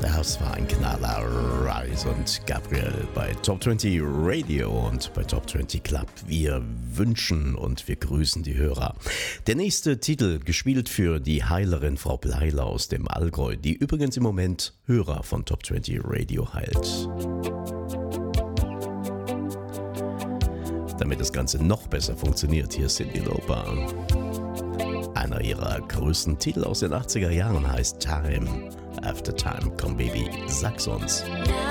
Das war ein Knaller. Rise und Gabriel bei Top 20 Radio und bei Top 20 Club. Wir wünschen und wir grüßen die Hörer. Der nächste Titel, gespielt für die Heilerin Frau Bleiler aus dem Allgäu, die übrigens im Moment Hörer von Top 20 Radio heilt. Damit das Ganze noch besser funktioniert, hier ist Cyndi Lauper. Einer ihrer größten Titel aus den 80er Jahren heißt Time After Time. Komm Baby, sag's uns.